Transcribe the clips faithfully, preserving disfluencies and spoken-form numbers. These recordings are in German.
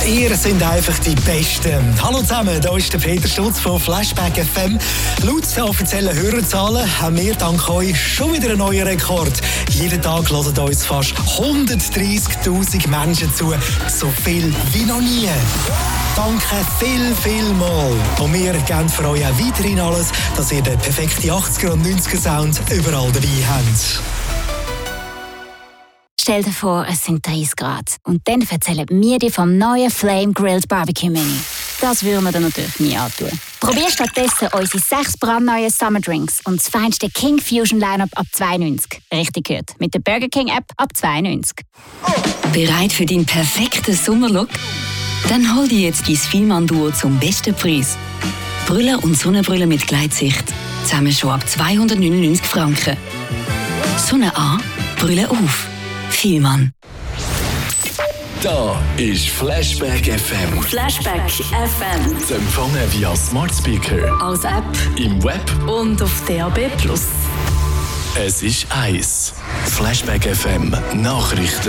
Ihr seid einfach die Besten. Hallo zusammen, hier ist der Peter Stutz von Flashback F M. Laut den offiziellen Hörerzahlen haben wir dank euch schon wieder einen neuen Rekord. Jeden Tag hören uns fast hundertdreissigtausend Menschen zu. So viel wie noch nie. Danke viel, viel mal. Und wir geben für euch auch weiterhin alles, dass ihr den perfekten achtziger und neunziger Sound überall dabei habt. Stell dir vor, es sind dreißig Grad. Und dann erzählen wir dir vom neuen Flame Grilled Barbecue Menü. Das würden wir dir natürlich nie antun. Probier stattdessen unsere sechs brandneuen Summer Drinks und das feinste King Fusion Lineup ab zwei neunzig. Richtig gehört, mit der Burger King App ab zwei neunzig. Bereit für deinen perfekten Sommerlook? Dann hol dir jetzt dein Vielmann-Duo zum besten Preis. Brille und Sonnenbrille mit Gleitsicht. Zusammen schon ab zweihundertneunundneunzig Franken. Sonne an, Brille auf. Vielmann. Da ist Flashback F M. Flashback F M. Zu empfangen via Smart Speaker, Als App im Web und auf D A B plus. Es ist eins. Flashback F M Nachrichten.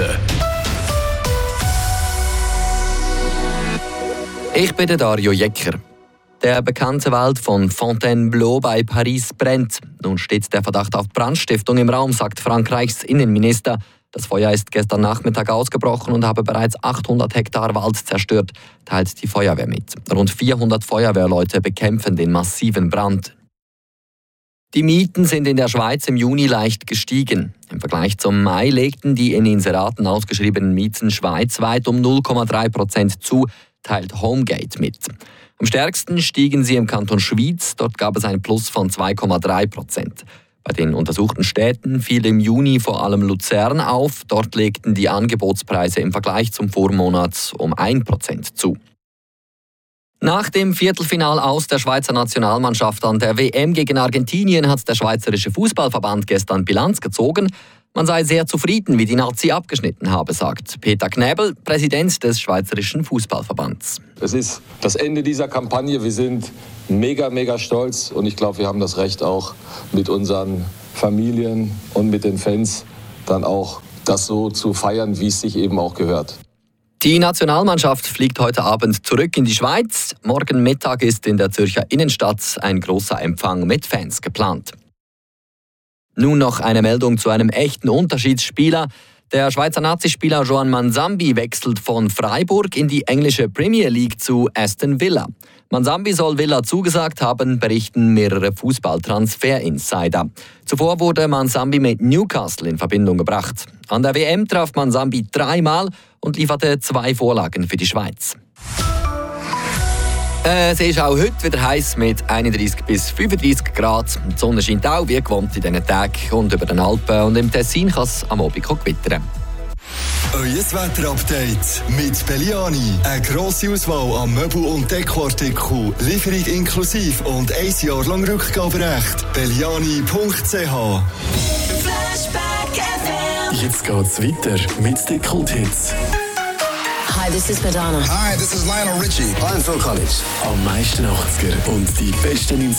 Ich bin der Dario Jecker. Der bekannte Wald von Fontainebleau bei Paris brennt. Nun steht der Verdacht auf Brandstiftung im Raum, sagt Frankreichs Innenminister. Das Feuer ist gestern Nachmittag ausgebrochen und habe bereits achthundert Hektar Wald zerstört, teilt die Feuerwehr mit. Rund vierhundert Feuerwehrleute bekämpfen den massiven Brand. Die Mieten sind in der Schweiz im Juni leicht gestiegen. Im Vergleich zum Mai legten die in Inseraten ausgeschriebenen Mieten schweizweit um null Komma drei Prozent zu, teilt Homegate mit. Am stärksten stiegen sie im Kanton Schwyz, dort gab es ein Plus von zwei Komma drei Prozent. Bei den untersuchten Städten fiel im Juni vor allem Luzern auf, dort legten die Angebotspreise im Vergleich zum Vormonat um ein Prozent zu. Nach dem Viertelfinal aus der Schweizer Nationalmannschaft an der W M gegen Argentinien hat der Schweizerische Fußballverband gestern Bilanz gezogen. Man sei sehr zufrieden, wie die Nazi abgeschnitten habe, sagt Peter Knäbel, Präsident des Schweizerischen Fußballverbands. Es ist das Ende dieser Kampagne. Wir sind mega, mega stolz und ich glaube, wir haben das Recht auch mit unseren Familien und mit den Fans dann auch das so zu feiern, wie es sich eben auch gehört. Die Nationalmannschaft fliegt heute Abend zurück in die Schweiz. Morgen Mittag ist in der Zürcher Innenstadt ein großer Empfang mit Fans geplant. Nun noch eine Meldung zu einem echten Unterschiedsspieler. Der Schweizer Nazispieler Joan Manzambi wechselt von Freiburg in die englische Premier League zu Aston Villa. Manzambi soll Villa zugesagt haben, berichten mehrere Fußball-Transfer-Insider. Zuvor wurde Manzambi mit Newcastle in Verbindung gebracht. An der W M traf Manzambi dreimal und lieferte zwei Vorlagen für die Schweiz. Es ist auch heute wieder heiß mit einunddreissig bis fünfunddreissig Grad. Die Sonne scheint auch wie gewohnt in diesen Tagen und über den Alpen. Und im Tessin kann es am Abend gewittern. Euer Wetterupdate mit Belliani. Eine grosse Auswahl an Möbel- und Dekoartikeln. Lieferung inklusive und ein Jahr lang Rückgaberecht. Belliani punkt c h. Jetzt geht's weiter mit den Kulthits. Hi, this is Madonna. Hi, this is Lionel Richie. I'm Phil Collins. Am meisten achtziger und die besten